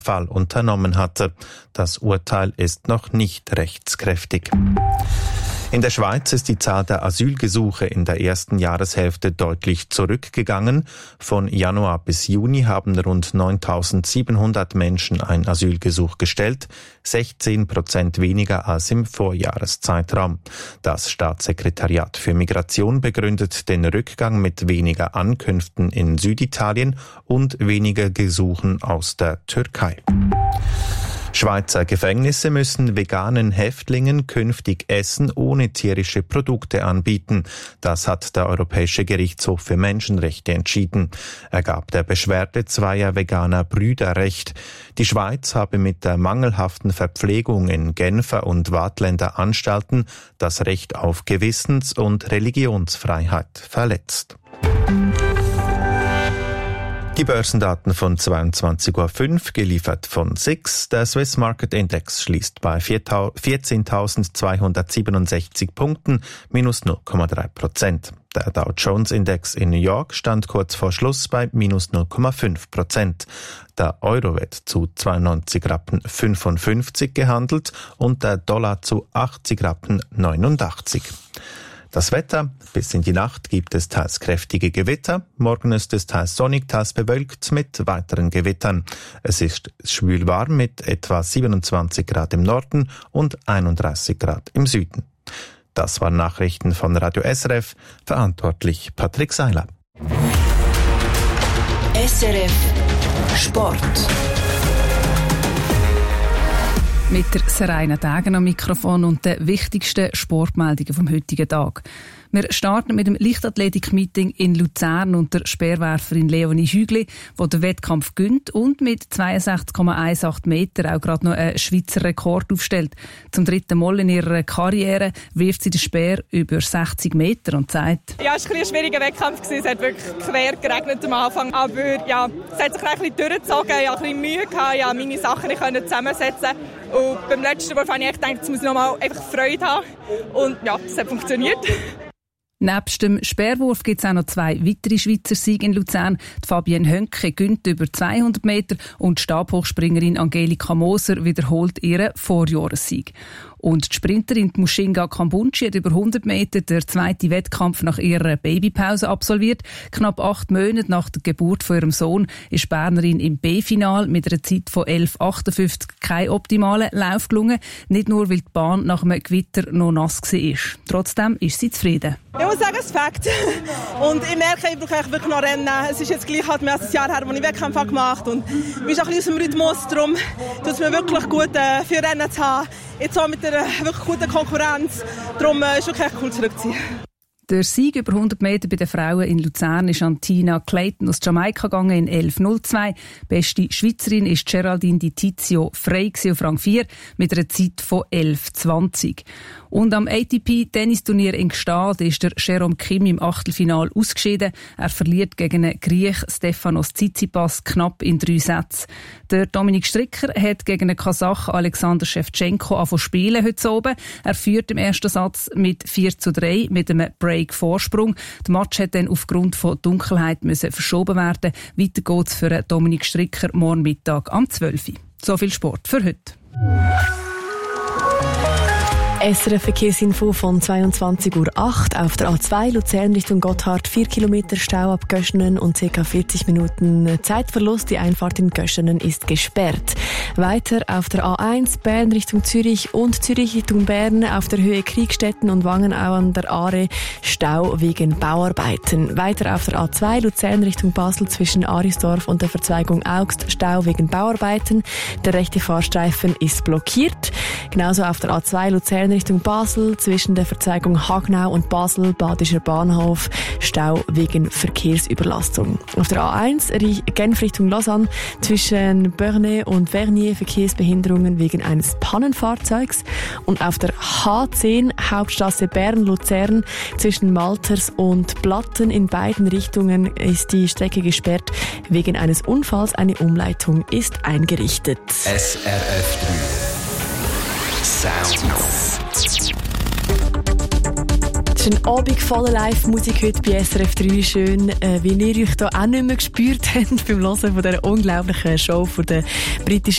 Fall unternommen hatte. Das Urteil ist noch nicht rechtskräftig. In der Schweiz ist die Zahl der Asylgesuche in der ersten Jahreshälfte deutlich zurückgegangen. Von Januar bis Juni haben rund 9.700 Menschen ein Asylgesuch gestellt, 16% weniger als im Vorjahreszeitraum. Das Staatssekretariat für Migration begründet den Rückgang mit weniger Ankünften in Süditalien und weniger Gesuchen aus der Türkei. Schweizer Gefängnisse müssen veganen Häftlingen künftig Essen ohne tierische Produkte anbieten. Das hat der Europäische Gerichtshof für Menschenrechte entschieden. Er gab der Beschwerde zweier veganer Brüder Recht. Die Schweiz habe mit der mangelhaften Verpflegung in Genfer und Waadtländer Anstalten das Recht auf Gewissens- und Religionsfreiheit verletzt. Die Börsendaten von 22.05 Uhr, geliefert von SIX. Der Swiss Market Index schließt bei 14.267 Punkten, minus 0,3%. Der Dow Jones Index in New York stand kurz vor Schluss bei minus 0,5%. Der Euro wird zu 92,55 Rappen gehandelt und der Dollar zu 80,89 Rappen. Das Wetter: bis in die Nacht gibt es teils kräftige Gewitter. Morgen ist es teils sonnig, teils bewölkt mit weiteren Gewittern. Es ist schwül warm mit etwa 27 Grad im Norden und 31 Grad im Süden. Das waren Nachrichten von Radio SRF. Verantwortlich Patrick Seiler. SRF Sport. Mit der Seraina Degen am Mikrofon und den wichtigsten Sportmeldungen vom heutigen Tag. Wir starten mit dem Leichtathletik-Meeting in Luzern und der Speerwerferin Leonie Hügli, die den Wettkampf gönnt und mit 62,18 Meter auch gerade noch einen Schweizer Rekord aufstellt. Zum dritten Mal in ihrer Karriere wirft sie den Speer über 60 Meter und sagt: Ja, es war ein schwieriger Wettkampf. Es hat wirklich quer geregnet am Anfang. Aber ja, es hat sich ein bisschen durchgezogen. Ich hatte ein bisschen Mühe, meine Sachen nicht zusammensetzen. Und beim letzten Wurf habe ich gedacht, jetzt muss ich nochmal einfach Freude haben. Und ja, es hat funktioniert. Nebst dem Speerwurf gibt es auch noch zwei weitere Schweizer Siege in Luzern. Die Fabienne Hönke gönnt über 200 Meter und die Stabhochspringerin Angelika Moser wiederholt ihren Vorjahressieg. Und die Sprinterin Mushinga Kambunchi hat über 100 Meter den zweiten Wettkampf nach ihrer Babypause absolviert. Knapp 8 Monate nach der Geburt von ihrem Sohn ist Bernerin im B-Final mit einer Zeit von 11,58 kein optimaler Lauf gelungen. Nicht nur, weil die Bahn nach einem Gewitter noch nass war. Trotzdem ist sie zufrieden. Ich muss sagen, es fängt. Und ich merke, ich brauche wirklich noch Rennen. Es ist jetzt gleich halt mehr als ein Jahr her, als ich Wettkämpfe gemacht habe. Und wir sind ein bisschen aus dem Rhythmus. Darum tut es mir wirklich gut, für Rennen zu haben. Jetzt auch mit einer wirklich guten Konkurrenz. Darum ist es wirklich cool zurückzuziehen. Der Sieg über 100 Meter bei den Frauen in Luzern ist an Tina Clayton aus Jamaika gegangen in 11,02. Beste Schweizerin ist Geraldine Di Tizio Frey auf Rang 4 mit einer Zeit von 11,20. Und am ATP-Tennisturnier in Gstaad ist der Jerome Kim im Achtelfinal ausgeschieden. Er verliert gegen einen Griech Stefanos Tsitsipas knapp in 3 Sätzen. Der Dominik Stricker hat gegen einen Kasach Alexander Shevchenko angefangen spielen heute oben. Er führt im ersten Satz mit 4:3 mit einem Break-Vorsprung. Der Match hat dann aufgrund von Dunkelheit müssen verschoben werden. Weiter geht's für Dominik Stricker morgen Mittag am 12 Uhr. So viel Sport für heute. SRF Verkehrsinfo von 22:08 Uhr. Auf der A2 Luzern Richtung Gotthard 4 Kilometer Stau ab Göschenen und ca. 40 Minuten Zeitverlust. Die Einfahrt in Göschenen ist gesperrt. Weiter auf der A1 Bern Richtung Zürich und Zürich Richtung Bern auf der Höhe Kriegstetten und Wangenau an der Aare Stau wegen Bauarbeiten. Weiter auf der A2 Luzern Richtung Basel zwischen Arisdorf und der Verzweigung Augst Stau wegen Bauarbeiten. Der rechte Fahrstreifen ist blockiert. Genauso auf der A2 Luzern Richtung Basel zwischen der Verzweigung Hagnau und Basel Badischer Bahnhof Stau wegen Verkehrsüberlastung. Auf der A1 Genf Richtung Lausanne zwischen Bernay und Vernier Verkehrsbehinderungen wegen eines Pannenfahrzeugs und auf der H10 Hauptstrasse Bern-Luzern zwischen Malters und Blatten in beiden Richtungen ist die Strecke gesperrt wegen eines Unfalls. Eine Umleitung ist eingerichtet. SRF 3 Sounds. Es ist ein Abend voller Live-Musik heute bei SRF 3. Schön, wie ihr euch da auch nicht mehr gespürt habt beim Hören von dieser unglaublichen Show von der britischen